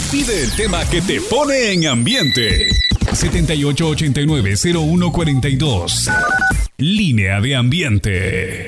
Pide el tema que te pone en ambiente. 7889-0142. Línea de ambiente.